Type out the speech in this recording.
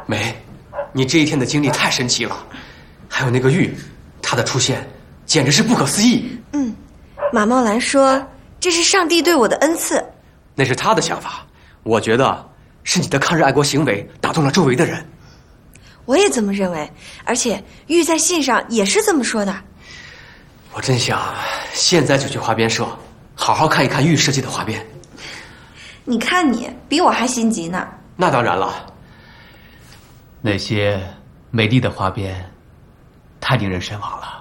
梅，你这一天的经历太神奇了，还有那个玉，它的出现简直是不可思议。 马茂兰说这是上帝对我的恩赐。 那是他的想法，我觉得是你的抗日爱国行为打动了周围的人。 我也这么认为，而且玉在信上也是这么说的。 我真想现在就去花边社，好好看一看玉设计的花边。 你看你比我还心急呢。 那当然了， 那些美丽的花边，太令人神往了。